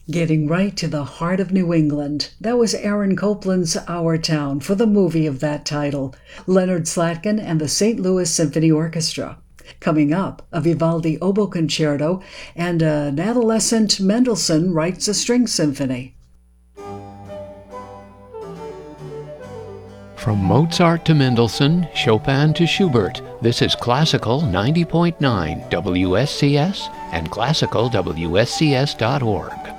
Getting right to the heart of New England. That was Aaron Copland's Our Town for the movie of that title, Leonard Slatkin and the St. Louis Symphony Orchestra. Coming up, a Vivaldi oboe concerto and an adolescent Mendelssohn writes a string symphony. From Mozart to Mendelssohn, Chopin to Schubert, this is Classical 90.9 WSCS and classicalwscs.org.